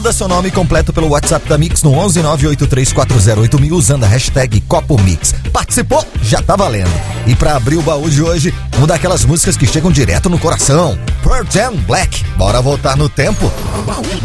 Manda seu nome completo pelo WhatsApp da Mix no 11 983408000 usando a hashtag Copo Mix. Participou? Já tá valendo. E pra abrir o baú de hoje, vamos dar aquelas músicas que chegam direto no coração. Pearl Jam Black. Bora voltar no tempo?